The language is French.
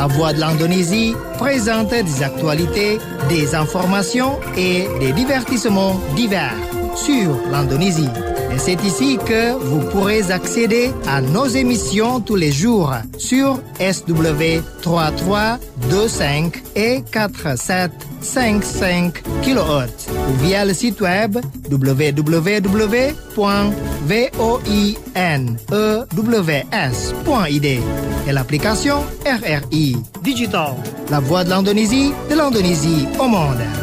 La Voix de l'Indonésie présente des actualités, des informations et des divertissements divers sur l'Indonésie. Et c'est ici que vous pourrez accéder à nos émissions tous les jours sur SW 3325 et 4755 kHz ou via le site web www.voinews.id et l'application RRI Digital, la voix de l'Indonésie au monde.